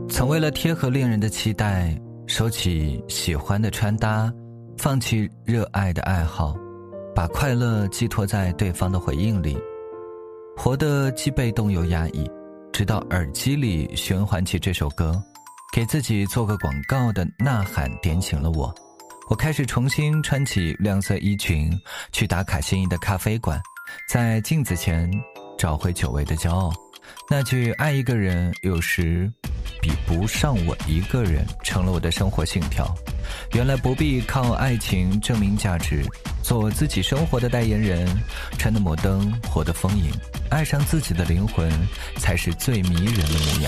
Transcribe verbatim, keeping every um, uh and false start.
曾为了贴合恋人的期待，收起喜欢的穿搭，放弃热爱的爱好，把快乐寄托在对方的回应里，活得既被动又压抑，直到耳机里循环起这首歌，给自己做个广告的呐喊点醒了我。我开始重新穿起亮色衣裙，去打卡心仪的咖啡馆，在镜子前找回久违的骄傲。那句爱一个人有时比不上我一个人成了我的生活信条。原来不必靠爱情证明价值，做我自己生活的代言人，穿的摩登，活得丰盈，爱上自己的灵魂才是最迷人的模样。